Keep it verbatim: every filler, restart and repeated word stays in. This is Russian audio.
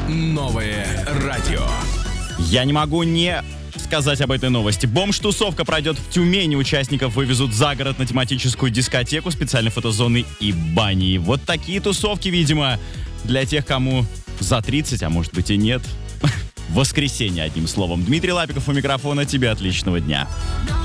Новое радио. Я не могу не сказать об этой новости. Бомж-тусовка пройдет в Тюмени. Участников вывезут за город на тематическую дискотеку, специальной фотозоны и бани. Вот такие тусовки, видимо, для тех, кому за тридцать, а может быть и нет. Воскресенье, одним словом. Дмитрий Лапиков у микрофона. Тебе отличного дня.